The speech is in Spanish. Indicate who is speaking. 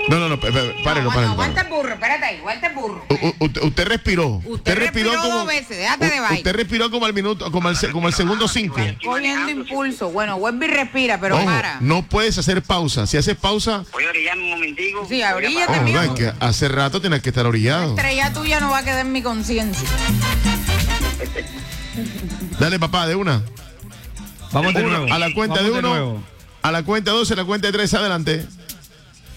Speaker 1: No, párelo.
Speaker 2: Aguanta el burro, espérate ahí, aguanta el burro.
Speaker 1: Usted respiró.
Speaker 2: Usted respiró
Speaker 1: como
Speaker 2: 2 veces, déjate de vaina.
Speaker 1: Usted respiró como al minuto, como al segundo 5.
Speaker 2: Cogiendo impulso. Bueno, vuelve y respira, pero
Speaker 1: Ojo,
Speaker 2: para.
Speaker 1: no puedes hacer pausa. Si haces pausa,
Speaker 3: Voy a orillarme un momentico.
Speaker 2: Sí, oríllate,
Speaker 1: no,
Speaker 2: mijo.
Speaker 1: es que hace rato tienes que estar orillado.
Speaker 2: La estrella tuya no va a quedar en mi conciencia.
Speaker 1: Dale, papá, de una.
Speaker 4: Vamos de nuevo.
Speaker 1: A la cuenta de
Speaker 4: Vamos
Speaker 1: uno.
Speaker 4: nuevo.
Speaker 1: A la cuenta 2, a la cuenta de 3, adelante.